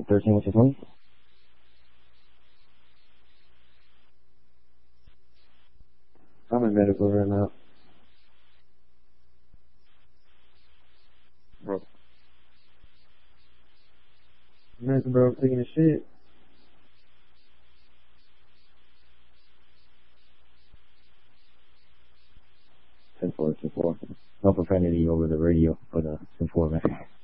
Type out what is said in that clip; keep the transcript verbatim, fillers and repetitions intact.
thirteen, what's your twenty? I'm in medical right now. Bro. Imagine, bro, taking a shit. ten four, ten four. No profanity over the radio for the ten four, man.